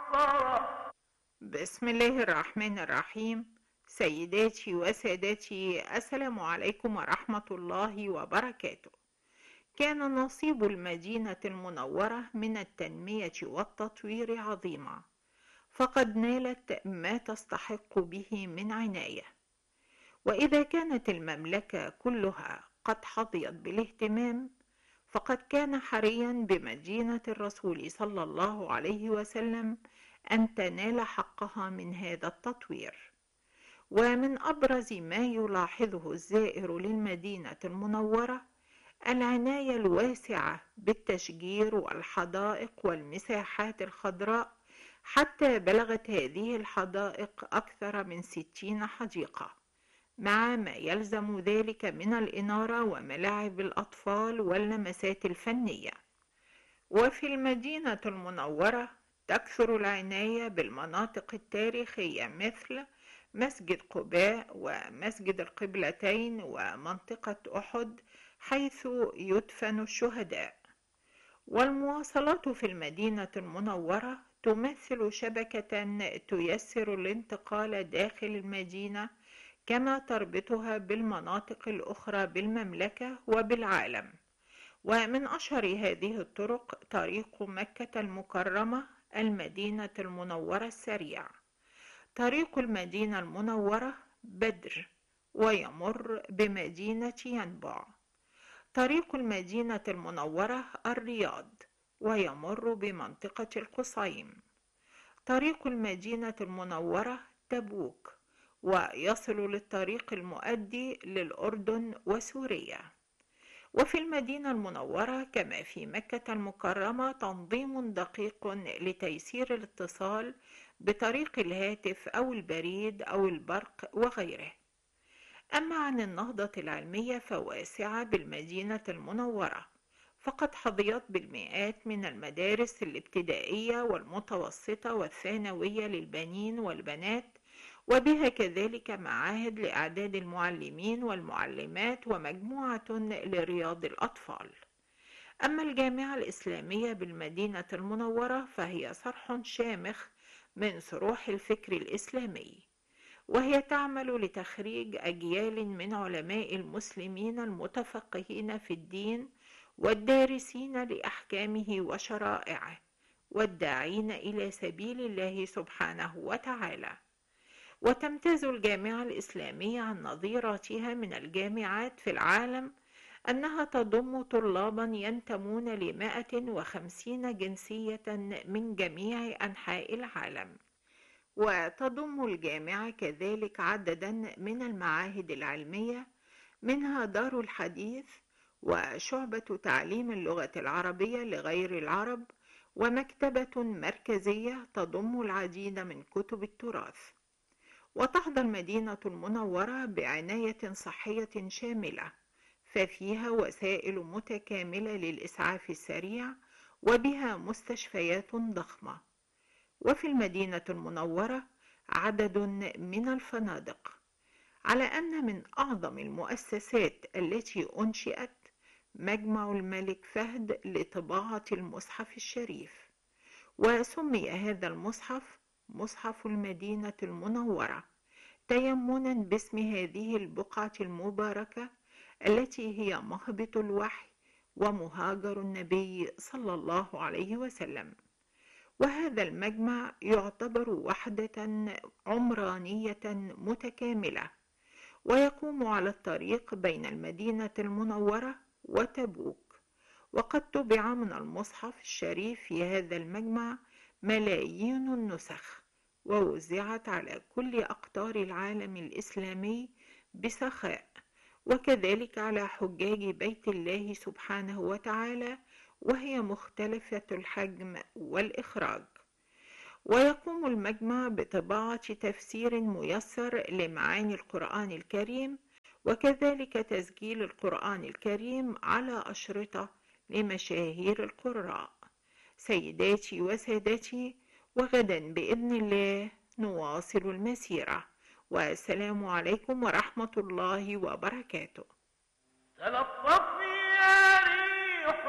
والنصارى. بسم الله الرحمن الرحيم. سيداتي وسادتي، السلام عليكم ورحمة الله وبركاته. كان نصيب المدينة المنورة من التنمية والتطوير عظيما، فقد نالت ما تستحق به من عناية. وإذا كانت المملكة كلها قد حظيت بالاهتمام، فقد كان حريا بمدينة الرسول صلى الله عليه وسلم أن تنال حقها من هذا التطوير. ومن أبرز ما يلاحظه الزائر للمدينة المنورة العناية الواسعة بالتشجير والحدائق والمساحات الخضراء، حتى بلغت هذه الحدائق أكثر من 60 حديقة، مع ما يلزم ذلك من الإنارة وملاعب الأطفال واللمسات الفنية. وفي المدينة المنورة تكثر العناية بالمناطق التاريخية مثل مسجد قباء ومسجد القبلتين ومنطقة أحد حيث يدفن الشهداء. والمواصلات في المدينة المنورة تمثل شبكة تيسر الانتقال داخل المدينة، كما تربطها بالمناطق الأخرى بالمملكة وبالعالم. ومن أشهر هذه الطرق طريق مكة المكرمة المدينة المنورة السريع. طريق المدينة المنورة بدر ويمر بمدينة ينبع. طريق المدينة المنورة الرياض ويمر بمنطقة القصيم. طريق المدينة المنورة تبوك ويصل للطريق المؤدي للأردن وسوريا. وفي المدينة المنورة كما في مكة المكرمة تنظيم دقيق لتيسير الاتصال بطريق الهاتف أو البريد أو البرق وغيره. أما عن النهضة العلمية فواسعة بالمدينة المنورة، فقد حظيت بالمئات من المدارس الابتدائية والمتوسطة والثانوية للبنين والبنات، وبها كذلك معاهد لإعداد المعلمين والمعلمات ومجموعة لرياض الأطفال. أما الجامعة الإسلامية بالمدينة المنورة فهي صرح شامخ من صروح الفكر الإسلامي، وهي تعمل لتخريج أجيال من علماء المسلمين المتفقهين في الدين والدارسين لأحكامه وشرائعه والداعين إلى سبيل الله سبحانه وتعالى. وتمتاز الجامعة الإسلامية عن نظيراتها من الجامعات في العالم أنها تضم طلابا ينتمون ل150 جنسية من جميع أنحاء العالم. وتضم الجامعة كذلك عددا من المعاهد العلمية، منها دار الحديث وشعبة تعليم اللغة العربية لغير العرب، ومكتبة مركزية تضم العديد من كتب التراث. وتحظى المدينة المنورة بعناية صحية شاملة، ففيها وسائل متكاملة للإسعاف السريع، وبها مستشفيات ضخمة. وفي المدينة المنورة عدد من الفنادق، على أن من أعظم المؤسسات التي أنشئت مجمع الملك فهد لطباعة المصحف الشريف، وسمي هذا المصحف مصحف المدينة المنورة تيمنا باسم هذه البقعة المباركة التي هي مهبط الوحي ومهاجر النبي صلى الله عليه وسلم. وهذا المجمع يعتبر وحدة عمرانية متكاملة، ويقوم على الطريق بين المدينة المنورة وتبوك. وقد طبع من المصحف الشريف في هذا المجمع ملايين النسخ، ووزعت على كل أقطار العالم الإسلامي بسخاء، وكذلك على حجاج بيت الله سبحانه وتعالى، وهي مختلفة الحجم والإخراج. ويقوم المجمع بطباعة تفسير ميسر لمعاني القرآن الكريم، وكذلك تسجيل القرآن الكريم على أشرطة لمشاهير القراء. سيداتي وسادتي، وغدا بإذن الله نواصل المسيرة، والسلام عليكم ورحمة الله وبركاته. تلطف